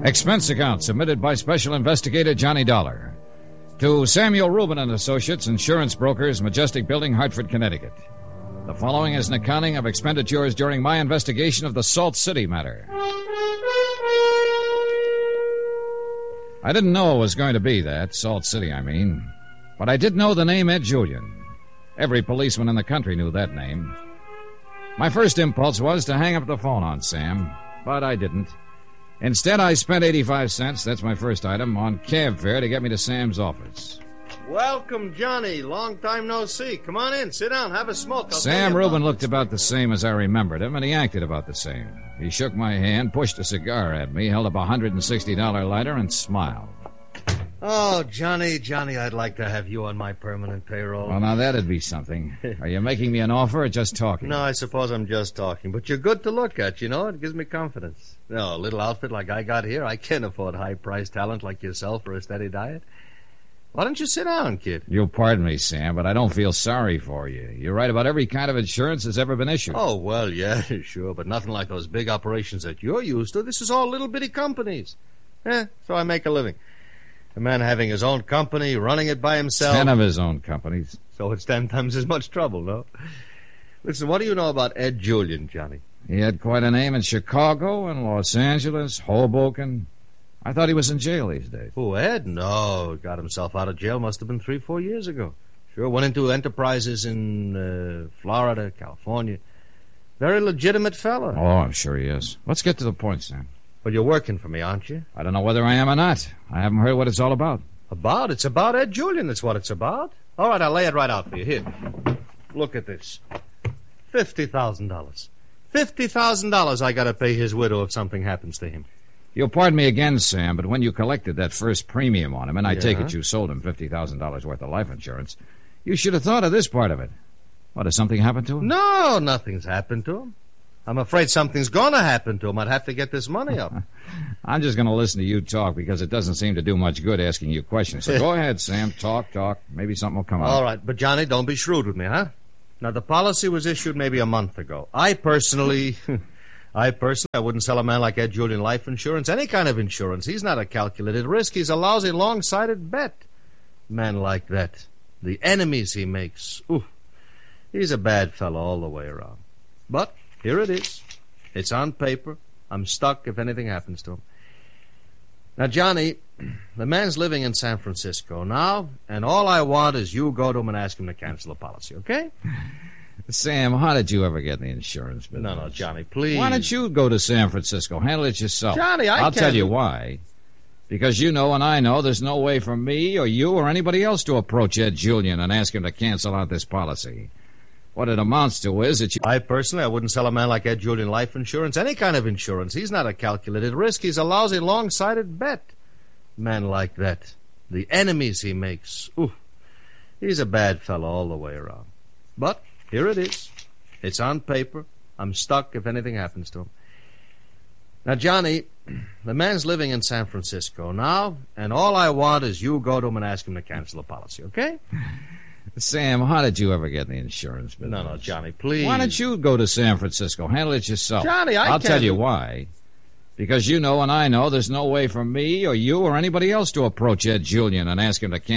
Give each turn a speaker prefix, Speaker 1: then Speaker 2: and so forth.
Speaker 1: Expense account submitted by Special Investigator Johnny Dollar to Samuel Rubin and Associates, Insurance Brokers, Majestic Building, Hartford, Connecticut. The following is an accounting of expenditures during my investigation of the Salt City matter. I didn't know it was going to be that, Salt City, I mean. But I did know the name Ed Julian. Every policeman in the country knew that name. My first impulse was to hang up the phone on Sam, but I didn't. Instead, I spent 85 cents, that's my first item, on cab fare to get me to Sam's office.
Speaker 2: Welcome, Johnny. Long time no see. Come on in, sit down, have a smoke.
Speaker 1: Sam Rubin looked about the same as I remembered him, and he acted about the same. He shook my hand, pushed a cigar at me, held up a $160 lighter, and smiled.
Speaker 2: Oh, Johnny, I'd like to have you on my permanent payroll.
Speaker 1: Well, now that'd be something. Are you making me an offer or just talking?
Speaker 2: No, I suppose I'm just talking, but you're good to look at, you know. It gives me confidence. No, a little outfit like I got here, I can't afford high-priced talent like yourself for a steady diet. Why don't you sit down, kid?
Speaker 1: You'll pardon me, Sam, but I don't feel sorry for you. You're right about every kind of insurance that's ever been issued.
Speaker 2: Oh, well, yeah, sure, but nothing like those big operations that you're used to. This is all little bitty companies. So I make a living. A man having his own company, running it by himself.
Speaker 1: 10 of his own companies.
Speaker 2: So it's 10 times as much trouble, no? Listen, what do you know about Ed Julian, Johnny?
Speaker 1: He had quite a name in Chicago and Los Angeles, Hoboken. I thought he was in jail these days.
Speaker 2: Who, Ed? No, got himself out of jail must have been 3-4 years ago. Sure, went into enterprises in Florida, California. Very legitimate fella.
Speaker 1: Oh, I'm sure he is. Let's get to the point, Sam.
Speaker 2: Well, you're working for me, aren't you?
Speaker 1: I don't know whether I am or not. I haven't heard what it's all about.
Speaker 2: About? It's about Ed Julian, that's what it's about. All right, I'll lay it right out for you. Here, look at this. $50,000. $50,000 I gotta pay his widow if something happens to him.
Speaker 1: You'll pardon me again, Sam, but when you collected that first premium on him, and I take it you sold him $50,000 worth of life insurance, you should have thought of this part of it. What, has something happened to him?
Speaker 2: No, nothing's happened to him. I'm afraid something's gonna happen to him. I'd have to get this money up.
Speaker 1: I'm just gonna listen to you talk because it doesn't seem to do much good asking you questions. So go ahead, Sam. Talk. Maybe something will come out.
Speaker 2: All right, but Johnny, don't be shrewd with me, huh? Now, the policy was issued maybe a month ago. I personally wouldn't sell a man like Ed Julian life insurance, any kind of insurance. He's not a calculated risk. He's a lousy, long-sighted bet. Man like that, the enemies he makes, he's a bad fellow all the way around. But here it is. It's on paper. I'm stuck if anything happens to him. Now, Johnny, the man's living in San Francisco now, and all I want is you go to him and ask him to cancel the policy, okay?
Speaker 1: Sam, how did you ever get in the insurance business?
Speaker 2: No, Johnny, please.
Speaker 1: Why don't you go to San Francisco? Handle it yourself.
Speaker 2: Johnny,
Speaker 1: I'll tell you why. Because you know and I know there's no way for me or you or anybody else to approach Ed Julian and ask him to cancel out this policy. What it amounts to is that
Speaker 2: I wouldn't sell a man like Ed Julian life insurance, any kind of insurance. He's not a calculated risk. He's a lousy, long-sighted bet. Man like that, the enemies he makes, he's a bad fellow all the way around. But here it is. It's on paper. I'm stuck if anything happens to him. Now, Johnny, the man's living in San Francisco now, and all I want is you go to him and ask him to cancel the policy, okay?
Speaker 1: Sam, how did you ever get in the insurance business?
Speaker 2: No, Johnny, please.
Speaker 1: Why don't you go to San Francisco? Handle it yourself.
Speaker 2: Johnny,
Speaker 1: I'll tell you why. Because you know and I know there's no way for me or you or anybody else to approach Ed Julian and ask him to cancel